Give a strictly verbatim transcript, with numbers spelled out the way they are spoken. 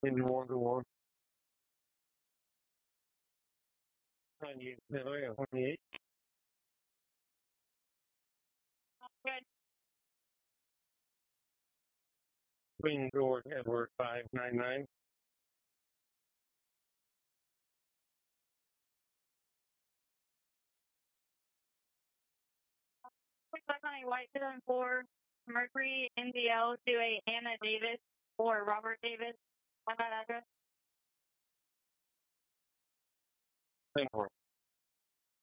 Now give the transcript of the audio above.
in one to one. ninety-eight, Atlanta, twenty-eight. Good. Queen George Edward five nine nine. five nine White seven four Mercury N D L to a Anna Davis or Robert Davis on that address. ten four.